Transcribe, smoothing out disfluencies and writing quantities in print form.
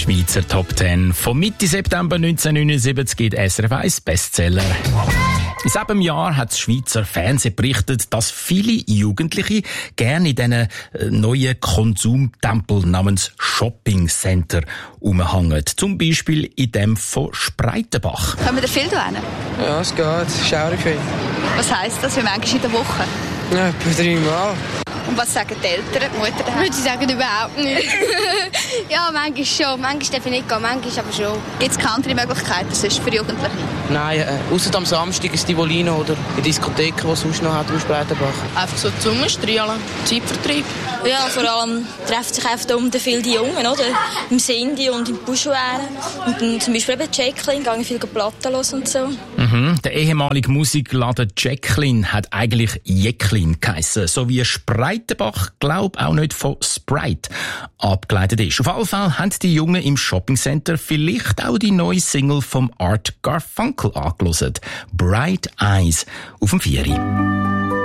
Schweizer Top 10. Von Mitte September 1979 geht SRF 1 Bestseller. In diesem Jahr hat das Schweizer Fernsehen berichtet, dass viele Jugendliche gerne in diesen neuen Konsumtempel namens Shopping Center rumhängen. Zum Beispiel in dem von Spreitenbach. Kommen wir viel hin? Ja, es geht. Schaurig viel. Was heisst das? Wie manchmal in der Woche? Ja, etwa 3 Mal. Und was sagen die Eltern, die Mutter daheim? Würde ich sagen, überhaupt nicht. Ja, manchmal schon. Manchmal darf ich nicht gehen, manchmal aber schon. Gibt es keine andere Möglichkeiten sonst für Jugendliche? Nein, ausser am Samstag ist die Volino oder die Diskotheken, die es sonst noch hat im Spreitenbach. Einfach so Zungenstrahlen, Zeitvertreib. Ja, vor allem treffen sich einfach da unten viele die Jungen, oder? Im Sindi und im Buschwären. Und dann zum Beispiel eben Jacqueline, gehen viel Platten los und so. Der ehemalige Musikladen Jacqueline hat eigentlich Jacqueline geheissen, so wie Spreitenbach, glaub auch nicht von Sprite abgeleitet ist. Auf jeden Fall haben die Jungen im Shoppingcenter vielleicht auch die neue Single vom Art Garfunkel angehört. Bright Eyes auf dem 4.